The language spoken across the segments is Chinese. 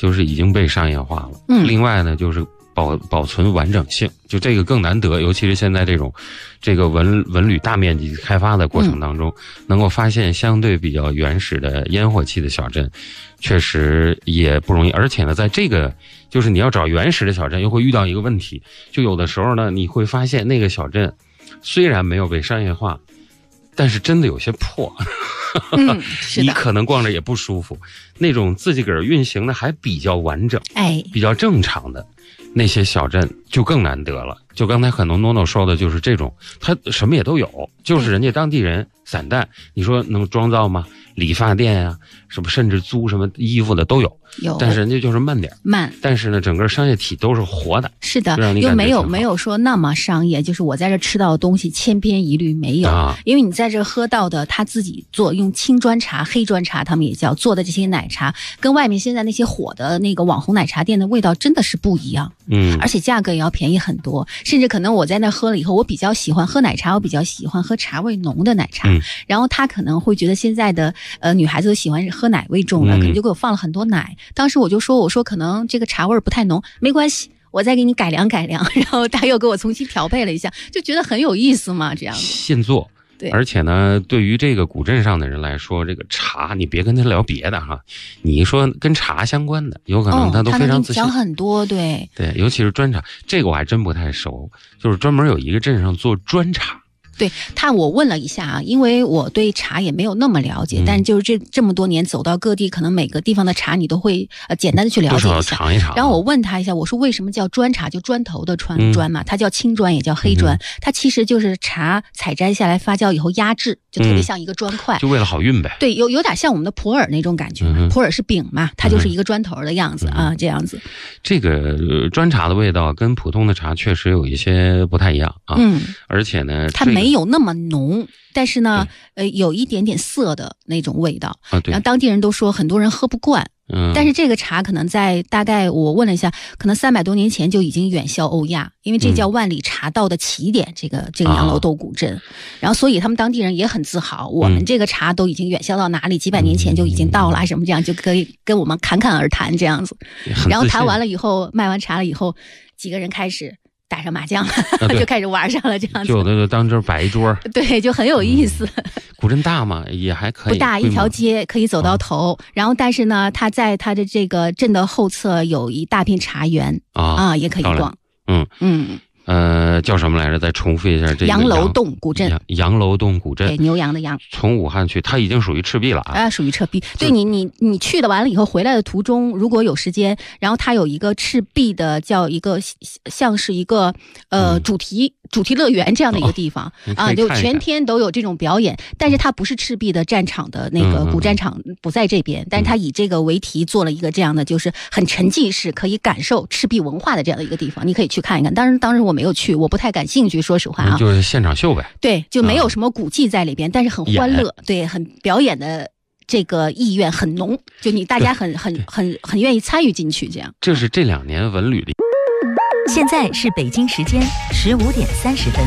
就是已经被商业化了。另外呢，就是保存完整性，就这个更难得，尤其是现在这个文旅大面积开发的过程当中，能够发现相对比较原始的烟火气的小镇，确实也不容易。而且呢，在这个就是你要找原始的小镇，又会遇到一个问题，就有的时候呢，你会发现那个小镇虽然没有被商业化，但是真的有些破。你可能逛着也不舒服。那种自己个儿运行的还比较完整，比较正常的那些小镇就更难得了。就刚才很多诺诺说的，就是这种，他什么也都有，就是人家当地人散淡，你说能装造吗？理发店啊，什么甚至租什么衣服的都有，但是人家就是慢点，但是呢，整个商业体都是活的。 是的，又没有说那么商业，就是我在这吃到的东西千篇一律没有，因为你在这喝到的，他自己做用青砖茶、黑砖茶，他们也叫做的这些奶茶，跟外面现在那些火的那个网红奶茶店的味道真的是不一样。而且价格也要便宜很多，甚至可能我在那喝了以后，我比较喜欢喝奶茶，我比较喜欢喝茶味浓的奶茶，然后他可能会觉得现在的女孩子都喜欢喝奶味重的，可能就给我放了很多奶。当时我说可能这个茶味不太浓，没关系，我再给你改良，然后他又给我重新调配了一下，就觉得很有意思嘛，这样子现做。对，而且呢，对于这个古镇上的人来说，这个茶你别跟他聊别的哈，你说跟茶相关的，有可能他都非常自信， 他能讲很多。对， 尤其是砖茶，这个我还真不太熟，就是专门有一个镇上做砖茶。 对我问了一下啊，因为我对茶也没有那么了解，但就是这么多年走到各地，可能每个地方的茶你都会简单的去了解一下， 尝一尝。 然后我问他一下，我说为什么叫砖茶，就砖头的砖嘛，它叫青砖也叫黑砖，它其实就是茶采摘下来发酵以后压制，就特别像一个砖块， 就为了好运呗。 对，有点像我们的普洱那种感觉，普洱是饼嘛，它就是一个砖头的样子啊，这样子。这个砖茶的味道跟普通的茶确实有一些不太一样啊，而且呢， 它没有那么浓，但是呢，有一点点涩的那种味道。然后当地人都说很多人喝不惯。但是这个茶可能在大概我问了一下，可能300多年前就已经远销欧亚，因为这叫万里茶道的起点，这个洋楼斗古镇。然后所以他们当地人也很自豪，我们这个茶都已经远销到哪里，几百年前就已经到了，什么这样就可以跟我们侃侃而谈这样子。然后谈完了以后，卖完茶了以后，几个人开始打上麻将了，就开始玩上了，这样子。 就当这摆一桌， 对，就很有意思。 古镇大嘛，也还可以， 不大，一条街可以走到头。然后，但是呢，它在它的这个镇的后侧有一大片茶园也可以逛。叫什么来着？再重复一下这个洋楼洞古镇。 洋楼洞古镇， 对，牛羊的羊。 从武汉去，它已经属于赤壁了啊！ 属于赤壁。对你去的完了以后，回来的途中，如果有时间，然后它有一个赤壁的叫一个像是一个主题乐园这样的一个地方就全天都有这种表演。但是它不是赤壁的战场的那个古战场不在这边，但是它以这个为题做了一个这样的，就是很沉浸式，可以感受赤壁文化的这样的一个地方，你可以去看一看。当时我没有去，我不太感兴趣，说实话就是现场秀呗。 对，就没有什么古迹在里边，但是很欢乐，对，很表演的这个意愿很浓，就大家很愿意参与进去，这样。 这是这2年文旅的。 现在是北京时间15点30分。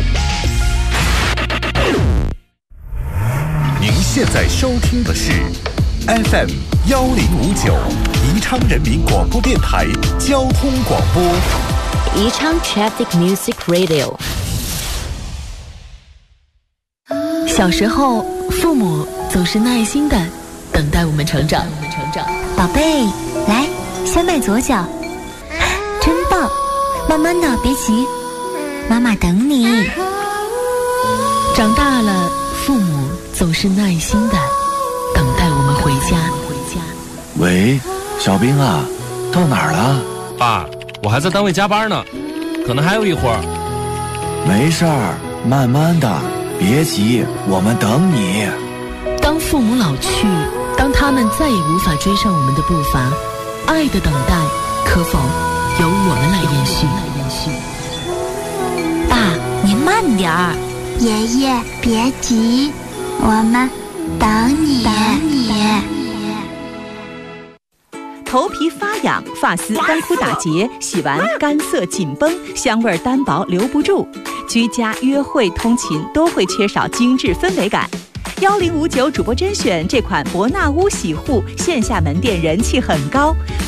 您现在收听的是 FM 1059宜昌人民广播电台交通广播。 宜昌 Traffic Music Radio。小时候，父母总是耐心的等待我们成长。 宝贝，来，先迈左脚，真棒！慢慢的，别急，妈妈等你。 长大了，父母总是耐心的等待我们回家。 喂，小兵啊，到哪儿了？ 爸，我还在单位加班呢，可能还有一会儿。 没事儿，慢慢的，别急，我们等你。 当父母老去，当他们再也无法追上我们的步伐，爱的等待可否由我们来延续？ 爸，您慢点儿。爷爷，别急，我们等你。 头皮发痒，发丝干枯打结，洗完干涩紧绷，香味单薄留不住，居家约会通勤都会缺少精致氛围感。1059主播甄选这款伯纳乌洗护线下门店人气很高，